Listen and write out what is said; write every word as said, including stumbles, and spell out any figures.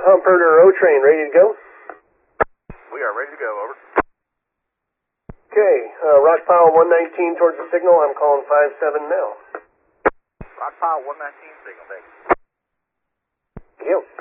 Humperter O-Train, ready to go? We are ready to go, over. Okay, uh, rock pile one nineteen towards the signal. I'm calling five seven now. Rock pile one nineteen signal, baby. Yep.